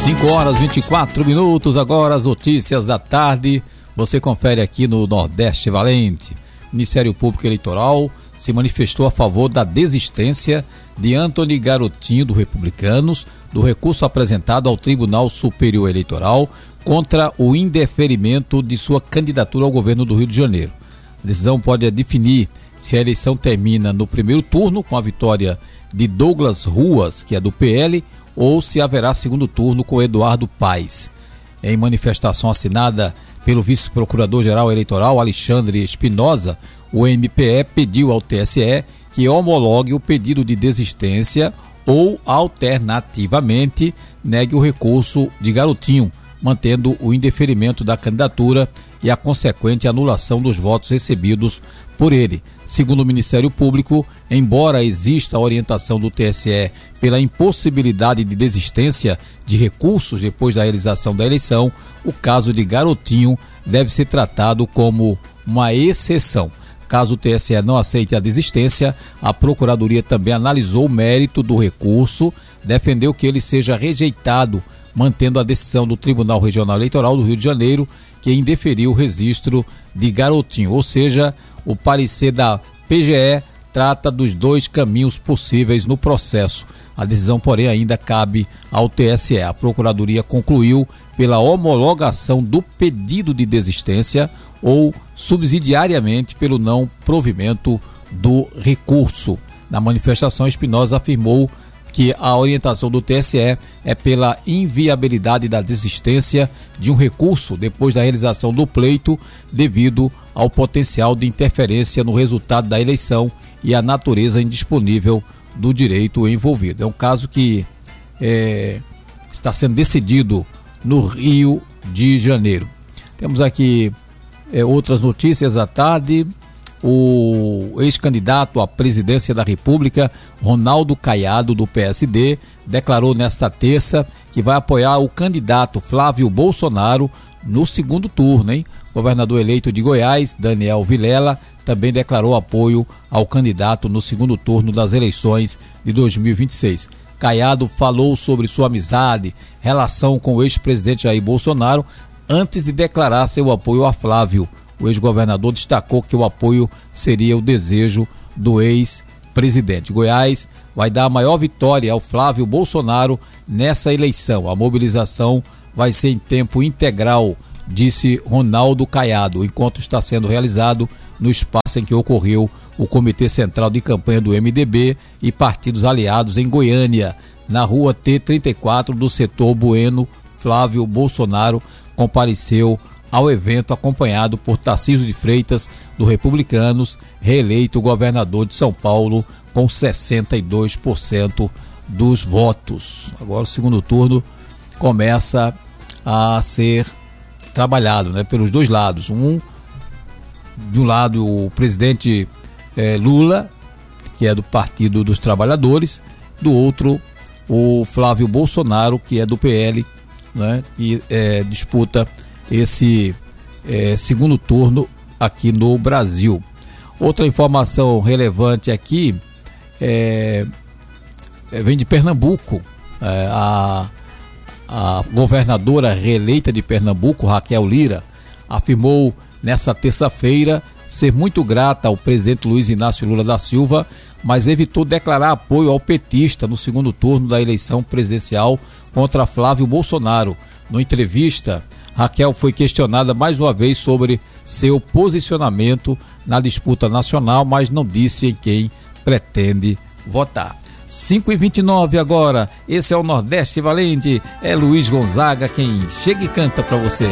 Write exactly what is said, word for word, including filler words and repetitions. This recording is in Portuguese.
cinco horas e vinte e quatro minutos, agora as notícias da tarde. Você confere aqui no Nordeste Valente. O Ministério Público Eleitoral se manifestou a favor da desistência de Antony Garotinho, do Republicanos, do recurso apresentado ao Tribunal Superior Eleitoral contra o indeferimento de sua candidatura ao governo do Rio de Janeiro. A decisão pode definir se a eleição termina no primeiro turno com a vitória de Douglas Ruas, que é do P L, ou se haverá segundo turno com Eduardo Paes. Em manifestação assinada pelo vice-procurador-geral eleitoral Alexandre Espinosa, o M P E pediu ao T S E que homologue o pedido de desistência ou, alternativamente, negue o recurso de Garotinho, mantendo o indeferimento da candidatura e a consequente anulação dos votos recebidos por ele. Segundo o Ministério Público, embora exista a orientação do T S E pela impossibilidade de desistência de recursos depois da realização da eleição, o caso de Garotinho deve ser tratado como uma exceção. Caso o T S E não aceite a desistência, a Procuradoria também analisou o mérito do recurso, defendeu que ele seja rejeitado, mantendo a decisão do Tribunal Regional Eleitoral do Rio de Janeiro, que indeferiu o registro de Garotinho, ou seja, o parecer da P G E trata dos dois caminhos possíveis no processo. A decisão, porém, ainda cabe ao T S E. A Procuradoria concluiu pela homologação do pedido de desistência ou subsidiariamente pelo não provimento do recurso. Na manifestação, Espinosa afirmou que a orientação do T S E é pela inviabilidade da desistência de um recurso depois da realização do pleito devido ao potencial de interferência no resultado da eleição e a natureza indisponível do direito envolvido. É um caso que é, está sendo decidido no Rio de Janeiro. Temos aqui é, outras notícias da tarde. O ex-candidato à presidência da República, Ronaldo Caiado, do P S D, declarou nesta terça que vai apoiar o candidato Flávio Bolsonaro no segundo turno, hein? O governador eleito de Goiás, Daniel Vilela, também declarou apoio ao candidato no segundo turno das eleições de dois mil e vinte e seis. Caiado falou sobre sua amizade, relação com o ex-presidente Jair Bolsonaro, antes de declarar seu apoio a Flávio. O ex-governador destacou que o apoio seria o desejo do ex-presidente. Goiás vai dar a maior vitória ao Flávio Bolsonaro nessa eleição. A mobilização vai ser em tempo integral, disse Ronaldo Caiado. O encontro está sendo realizado no espaço em que ocorreu o Comitê Central de Campanha do M D B e partidos aliados em Goiânia, na rua T trinta e quatro do setor Bueno. Flávio Bolsonaro compareceu ao evento acompanhado por Tarcísio de Freitas, do Republicanos, reeleito governador de São Paulo com sessenta e dois por cento dos votos. Agora o segundo turno começa a ser trabalhado, né, pelos dois lados. Um, de um lado, o presidente eh, Lula, que é do Partido dos Trabalhadores, do outro, o Flávio Bolsonaro, que é do P L, né, que eh, disputa esse eh, segundo turno aqui no Brasil. Outra informação relevante aqui é, é, vem de Pernambuco. É, a, a governadora reeleita de Pernambuco, Raquel Lira, afirmou nessa terça-feira ser muito grata ao presidente Luiz Inácio Lula da Silva, mas evitou declarar apoio ao petista no segundo turno da eleição presidencial contra Flávio Bolsonaro. Numa entrevista, Raquel foi questionada mais uma vez sobre seu posicionamento na disputa nacional, mas não disse em quem pretende votar. cinco e vinte e nove agora, esse é o Nordeste Valente, é Luiz Gonzaga quem chega e canta para você.